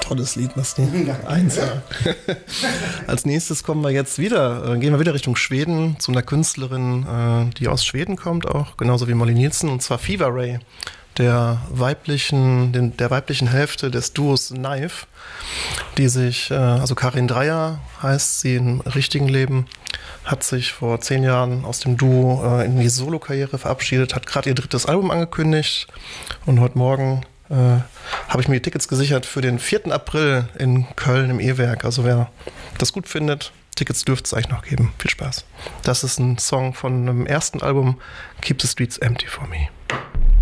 Tolles Lied, was die Eins. Als nächstes gehen wir wieder Richtung Schweden zu einer Künstlerin, die aus Schweden kommt auch, genauso wie Molly Nielsen, und zwar Fever Ray, der weiblichen Hälfte des Duos Knife, die sich, also Karin Dreier heißt sie im richtigen Leben, hat sich vor 10 Jahren aus dem Duo in die Solo-Karriere verabschiedet, hat gerade ihr 3. Album angekündigt und heute Morgen habe ich mir die Tickets gesichert für den 4. April in Köln im E-Werk. Also wer das gut findet, Tickets dürfte es eigentlich noch geben. Viel Spaß. Das ist ein Song von einem ersten Album, Keep the Streets Empty for Me.